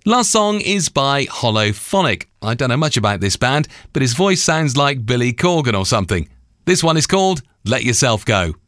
Last song is by Holophonic. I don't know much about this band, but his voice sounds like Billy Corgan or something. This one is called Let Yourself Go.